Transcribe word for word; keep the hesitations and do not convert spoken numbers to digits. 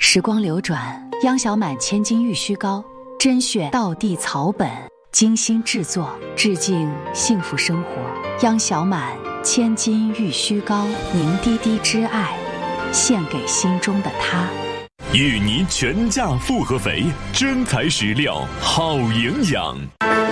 时光流转，央小满千金玉虚膏，甄选道地草本，精心制作，致敬幸福生活。央小满千金玉虚膏，凝滴滴之爱，献给心中的他。 芋泥全价复合肥，真材实料，好营养。